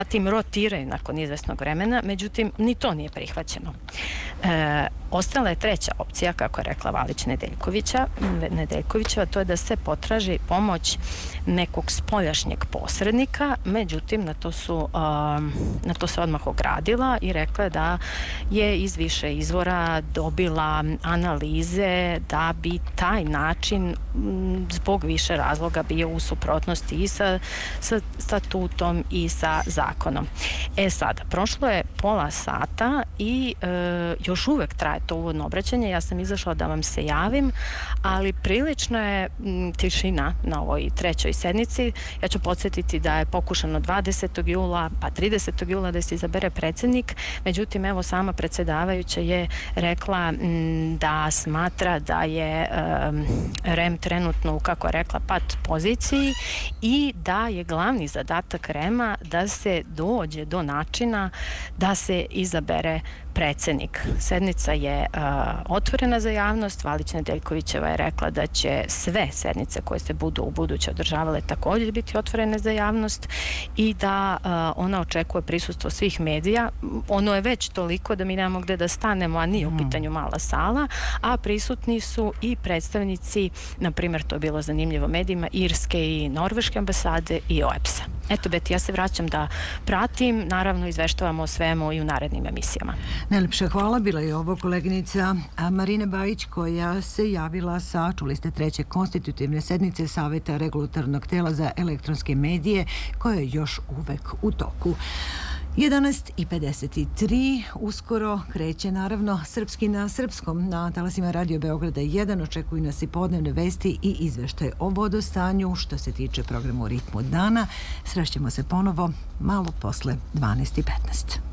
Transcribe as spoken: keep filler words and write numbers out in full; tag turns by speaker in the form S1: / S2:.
S1: tim rotiraju nakon izvesnog vremena, međutim, ni to nije prihvaćeno. E, ostala je treća opcija, kako je rekla Valić Nedeljkovića, Nedeljkovića, to je da se potraži pomoć nekog spoljašnjeg posrednika, međutim, na to su um, na to se odmah ogradila i rekla da je iz više izvora dobila analize da bi taj način zbog više razloga bio u suprotnosti i sa, sa statutom i sa zakonom. E sada, prošlo je pola sata i e, još uvek traje to uvodno obraćanje. Ja sam izašla da vam se javim, ali prilično je m, tišina na ovoj trećoj sednici. Ja ću podsjetiti da je pokušano dvadesetog jula pa tridesetog jula da se izabere predsednik, međutim evo sama predsedavajuća je rekla m, da smatra da je um, R E M trenutno, kako je rekla, pat poziciji i da je glavni zadatak R E M-a da se dođe do načina da se izabere predsednik. Sednica je uh, otvorena za javnost. Valić Nedeljkovićeva je rekla da će sve sednice koje se budu u buduće održavale također biti otvorene za javnost i da uh, ona očekuje prisustvo svih medija. Ono je već toliko da mi nemamo gde da stanemo, a nije u pitanju mala sala, a prisutni su i predstavnici, na primjer, to je bilo zanimljivo medijima, Irske i Norveške ambasade i O E B S-a. Eto, Beti, ja se vraćam da pratim, naravno izveštavamo o svemu i u narednim emisijama.
S2: Najlepša hvala, bila je ovo koleginica Marina Bajić koja se javila sa, čuli ste, treće konstitutivne sednice Saveta regulatornog tela za elektronske medije koja je još uvek u toku. jedanaest i pedeset tri, uskoro kreće naravno Srpski na srpskom na talasima Radio Beograda jedan. Očekuju nas i podnevne vesti i izveštaj o vodostanju što se tiče programa U ritmu dana. Srećemo se ponovo malo posle dvanaest i petnaest.